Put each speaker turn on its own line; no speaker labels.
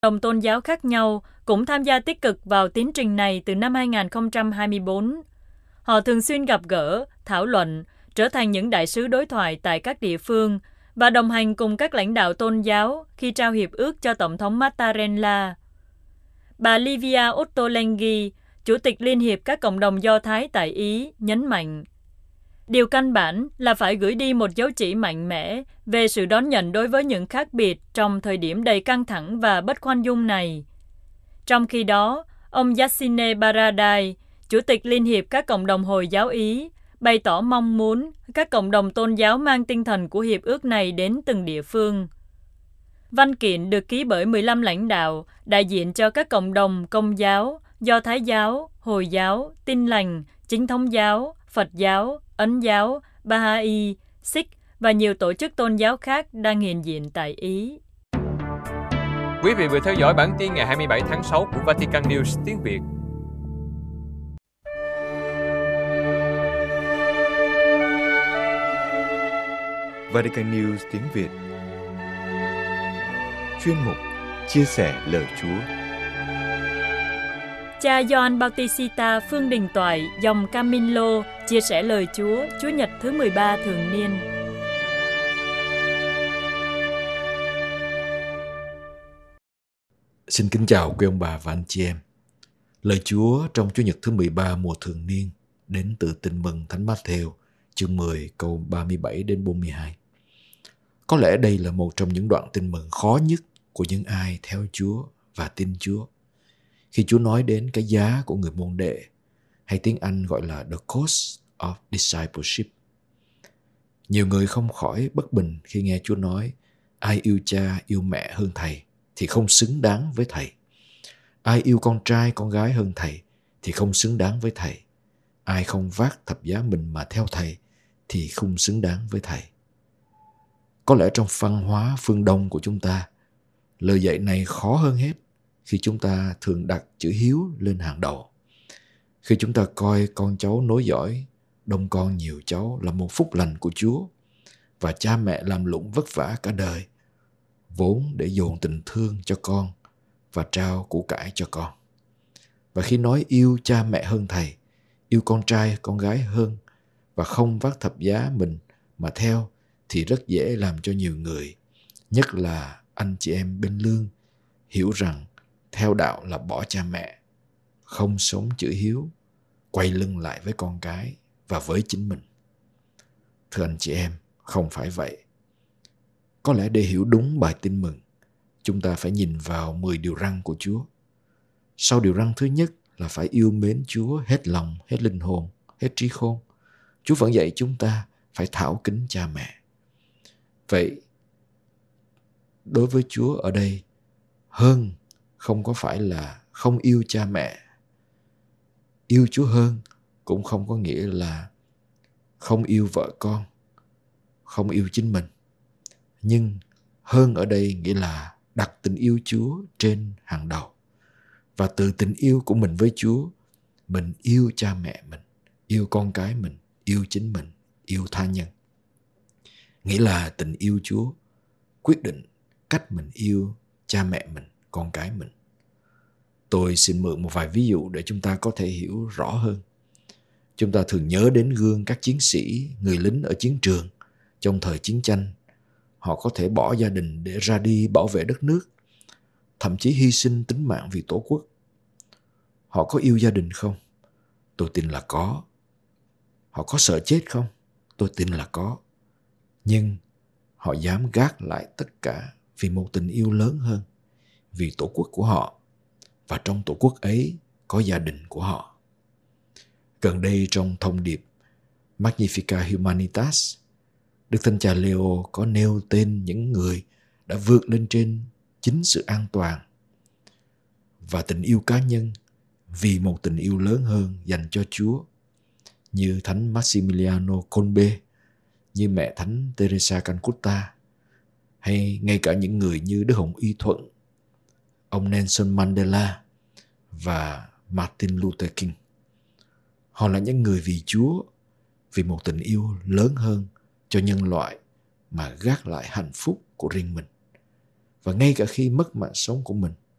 Đồng tôn giáo khác nhau cũng tham gia tích cực vào tiến trình này từ năm 2024. Họ thường xuyên gặp gỡ, thảo luận, trở thành những đại sứ đối thoại tại các địa phương và đồng hành cùng các lãnh đạo tôn giáo khi trao hiệp ước cho Tổng thống Mattarella. Bà Livia Ottolenghi, Chủ tịch Liên hiệp các cộng đồng Do Thái tại Ý, nhấn mạnh, điều căn bản là phải gửi đi một dấu chỉ mạnh mẽ về sự đón nhận đối với những khác biệt trong thời điểm đầy căng thẳng và bất khoan dung này. Trong khi đó, ông Yassine Baradai, Chủ tịch Liên hiệp các cộng đồng Hồi giáo Ý, bày tỏ mong muốn các cộng đồng tôn giáo mang tinh thần của hiệp ước này đến từng địa phương. Văn kiện được ký bởi 15 lãnh đạo, đại diện cho các cộng đồng Công giáo, Do Thái giáo, Hồi giáo, Tin lành, Chính thống giáo, Phật giáo, Ấn giáo, Baha'i, Sikh và nhiều tổ chức tôn giáo khác đang hiện diện tại Ý.
Quý vị vừa theo dõi bản tin ngày 27 tháng 6 của Vatican News tiếng Việt.
Vatican News tiếng Việt. Chuyên mục Chia sẻ lời Chúa.
Cha Gioan Bautista Phương Đình Toại, dòng Camillo, chia sẻ lời Chúa, Chúa Nhật thứ 13 thường niên.
Xin kính chào quý ông bà và anh chị em. Lời Chúa trong Chúa Nhật thứ 13 mùa thường niên đến từ Tin mừng Thánh Mát-thêu, chương 10 câu 37 đến 42. Có lẽ đây là một trong những đoạn tin mừng khó nhất của những ai theo Chúa và tin Chúa. Khi Chúa nói đến cái giá của người môn đệ, hay tiếng Anh gọi là the cost of discipleship. Nhiều người không khỏi bất bình khi nghe Chúa nói ai yêu cha, yêu mẹ hơn thầy thì không xứng đáng với thầy. Ai yêu con trai, con gái hơn thầy thì không xứng đáng với thầy. Ai không vác thập giá mình mà theo thầy thì không xứng đáng với thầy. Có lẽ trong văn hóa phương Đông của chúng ta, lời dạy này khó hơn hết khi chúng ta thường đặt chữ hiếu lên hàng đầu. Khi chúng ta coi con cháu nối dõi, đông con nhiều cháu là một phúc lành của Chúa, và cha mẹ làm lụng vất vả cả đời, vốn để dồn tình thương cho con và trao của cải cho con. Và khi nói yêu cha mẹ hơn thầy, yêu con trai, con gái hơn, và không vác thập giá mình mà theo, thì rất dễ làm cho nhiều người, nhất là anh chị em bên lương, hiểu rằng theo đạo là bỏ cha mẹ, không sống chữ hiếu, quay lưng lại với con cái và với chính mình. Thưa anh chị em, không phải vậy. Có lẽ để hiểu đúng bài tin mừng, chúng ta phải nhìn vào 10 điều răn của Chúa. Sau điều răn thứ nhất là phải yêu mến Chúa hết lòng, hết linh hồn, hết trí khôn. Chúa vẫn dạy chúng ta phải thảo kính cha mẹ. Vậy, đối với Chúa ở đây, hơn không có phải là không yêu cha mẹ. Yêu Chúa hơn cũng không có nghĩa là không yêu vợ con, không yêu chính mình. Nhưng hơn ở đây nghĩa là đặt tình yêu Chúa trên hàng đầu. Và từ tình yêu của mình với Chúa, mình yêu cha mẹ mình, yêu con cái mình, yêu chính mình, yêu tha nhân. Nghĩa là tình yêu Chúa quyết định cách mình yêu cha mẹ mình, con cái mình. Tôi xin mượn một vài ví dụ để chúng ta có thể hiểu rõ hơn. Chúng ta thường nhớ đến gương các chiến sĩ, người lính ở chiến trường trong thời chiến tranh. Họ có thể bỏ gia đình để ra đi bảo vệ đất nước, thậm chí hy sinh tính mạng vì Tổ quốc. Họ có yêu gia đình không? Tôi tin là có. Họ có sợ chết không? Tôi tin là có. Nhưng họ dám gác lại tất cả vì một tình yêu lớn hơn, vì Tổ quốc của họ, và trong Tổ quốc ấy có gia đình của họ. Gần đây trong thông điệp Magnificat Humanitas, Đức Thánh Cha Leo có nêu tên những người đã vượt lên trên chính sự an toàn và tình yêu cá nhân vì một tình yêu lớn hơn dành cho Chúa, như Thánh Maximiliano Kolbe, như mẹ Thánh Teresa Calcutta, hay ngay cả những người như Đức Hồng Y Thuận, ông Nelson Mandela và Martin Luther King. Họ là những người vì Chúa, vì một tình yêu lớn hơn cho nhân loại mà gác lại hạnh phúc của riêng mình. Và ngay cả khi mất mạng sống của mình,